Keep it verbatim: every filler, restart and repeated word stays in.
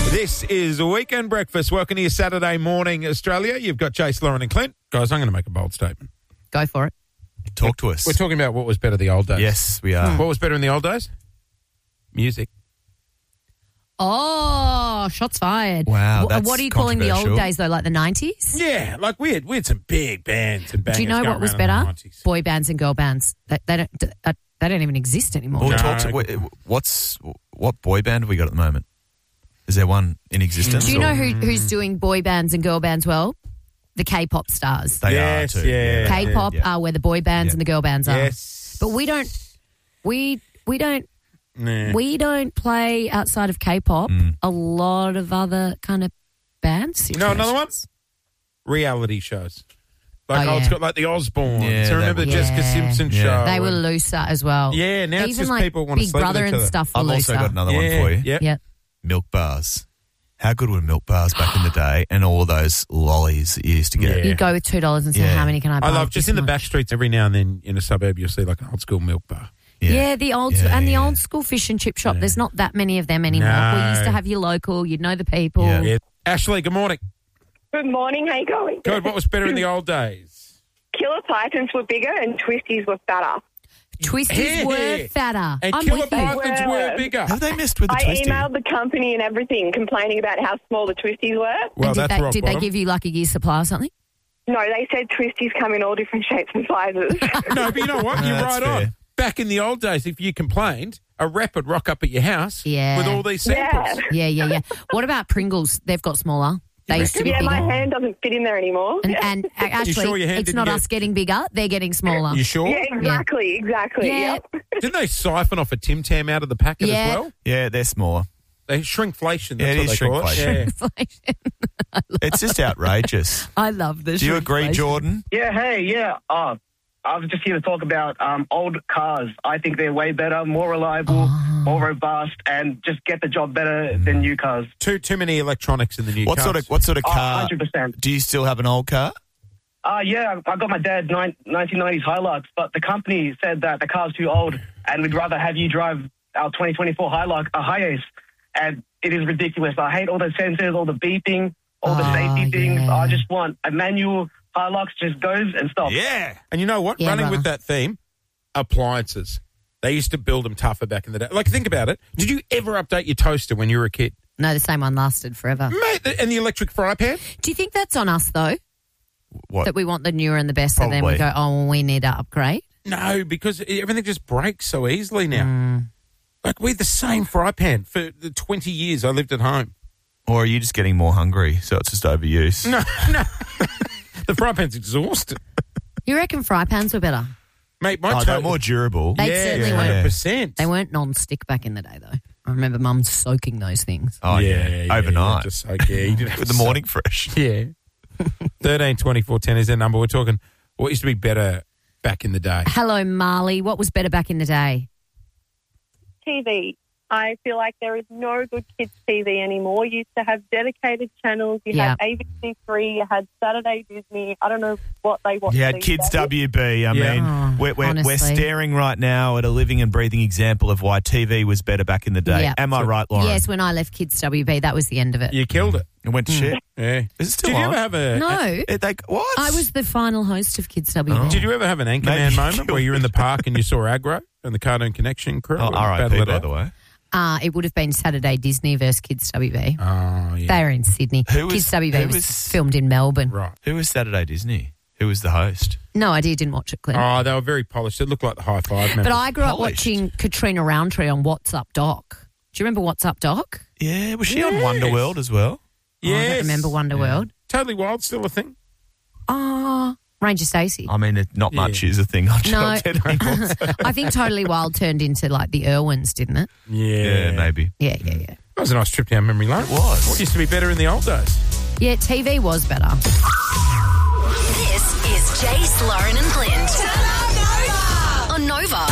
This is Weekend Breakfast. Welcome to your Saturday morning, Australia. You've got Chase, Lauren and Clint. Guys, I'm going to make a bold statement. Go for it. Talk to us. We're talking about what was better the old days. Yes, we are. What was better in the old days? Music. Oh, shots fired. Wow, Wh- that's What are you calling the old controversial. days, though, like the nineties? Yeah, like we had, we had some big bands and bangers. Do you know going what was around in the better? nineties. Boy bands and girl bands. They, they, don't, d- uh, they don't even exist anymore. Well, No, talk to, good wh- what's what boy band have we got at the moment? Is there one in existence? Do you know or- who, who's doing boy bands and girl bands well? The K-pop stars. They Yes, are too. yeah. K-pop yeah. are where the boy bands Yeah. and the girl bands are. Yes. But we don't, we we don't, Nah. we don't play outside of K-pop Mm. a lot of other kind of bands. You know another one? Reality shows. Like Oh, old yeah. Scott, like the Osbournes. Yeah, so remember that the was- Jessica Yeah. Simpson Yeah. show? They were and- looser as well. Yeah, now it's Even just like people want to Big sleep Brother with each and other. stuff were I've looser. also got another yeah, one for you. Yeah. Yeah. Milk bars. How good were milk bars back in the day? And all those lollies that you used to get. Yeah. You'd go with two dollars and say, Yeah. how many can I buy? I love of just this in the much? back streets every now and then in a suburb you'll see like an old school milk bar. Yeah, the old Yeah, and the yeah. old school fish and chip shop. Yeah. There's not that many of them anymore. No. We used to have your local. You'd know the people. Yeah. Yeah. Ashley, good morning. Good morning, how you going? Good. What was better in the old days? Killer Pythons were bigger and Twisties were fatter. Twisties Yeah. were fatter. And I'm Killer with you. Pythons were Were. bigger. Have they messed with the I twisty? emailed the company and everything complaining about how small the Twisties were. Well, And did that's they, rock did they bottom. give you like a year's supply or something? No, they said Twisties come in all different shapes and sizes. No, but you know what? No, You're that's right on. fair. Back in the old days, if you complained, a rep would rock up at your house Yeah. with all these samples. Yeah, yeah, yeah. What about Pringles? They've got smaller. They used to be yeah, bigger. my hand doesn't fit in there anymore. And, and uh, actually, sure your hand it's didn't not get- us getting bigger; they're getting smaller. You sure? Yeah, exactly, exactly. Yeah. Yep. Didn't they siphon off a Tim Tam out of the packet Yeah. as well? Yeah, they're smaller. They shrinkflation. Yeah, That's it what is they call shrinkflation. it. Yeah. It's just outrageous. I love this. Do you agree, Jordan? Yeah, hey, yeah. Uh, I was just here to talk about um, old cars. I think they're way better, more reliable, more robust, and just get the job better than new cars. Too too many electronics in the new What cars. sort of what sort of Oh, car? one hundred percent. Do you still have an old car? Uh, yeah, I got my dad's nine, nineteen nineties Hilux, but the company said that the car's too old, and we'd rather have you drive our twenty twenty-four Hilux, a Hiace, and it is ridiculous. I hate all the sensors, all the beeping, all the Oh, safety things. yeah. I just want a manual Hilux, just goes and stops. Yeah. And you know what? Yeah, Running brother. with that theme, appliances. They used to build them tougher back in the day. Like, think about it. Did you ever update your toaster when you were a kid? No, the same one lasted forever. Mate, the- and the electric fry pan? Do you think that's on us though? What? That we want the newer and the best, so then we Probably. go, oh, well, we need to upgrade. No, because everything just breaks so easily now. Mm. Like, we had the same fry pan for the twenty years I lived at home. Or are you just getting more hungry, so it's just overuse? No, no. The fry pan's exhausted. You reckon fry pans were better? Mate, my Oh, toaster... they're more durable. They yeah, certainly weren't. one hundred percent. They weren't non-stick back in the day, though. I remember Mum soaking those things. Oh, yeah. Overnight. Just so, yeah, you didn't have With to the soak. morning fresh. Yeah. thirteen twenty-four ten is their number. We're talking what used to be better back in the day. Hello, Marley. What was better back in the day? T V. I feel like there is no good kids T V anymore. You used to have dedicated channels. You Yeah. had A B C three. You had Saturday Disney. I don't know what they watch. You had these Kids days. W B. I Yeah. mean, Oh, we're, we're, we're honestly. staring right now at a living and breathing example of why T V was better back in the day. Yeah. Am I right, Lauren? Yes, when I left Kids W B, that was the end of it. You killed it. It went to shit. Yeah. Is it still Did you on? ever have a... No, It, they, what? I was the final host of Kids W B. Oh. Did you ever have an Anchorman Maybe moment killed where you're in the park and you saw Aggro and the Cartoon Connection crew? Oh, and R I battle P, it by out? the way. Uh, it would have been Saturday Disney versus Kids W B. Oh, yeah. They were in Sydney. Who was- Kids W B who was, was- filmed in Melbourne. Right. Who was Saturday Disney? Who was the host? No idea, didn't watch it, Clint. Oh, they were very polished. It looked like the High Five members. but I grew up polished. watching Katrina Roundtree on What's Up Doc. Do you remember What's Up Doc? Yeah, was she on Yes. Wonderworld as well? Oh, I Yes. don't remember Wonderworld. Totally Wild still a thing? Oh, Ranger Stacey. I mean, it, not Yeah. much is a thing on No. Channel ten anymore. I think Totally Wild turned into like the Irwins, didn't it? Yeah. Yeah, maybe. Yeah, yeah, yeah. That was a nice trip down memory lane. It was. What used to be better in the old days? Yeah, T V was better. This is Jace, Lauren and Clint.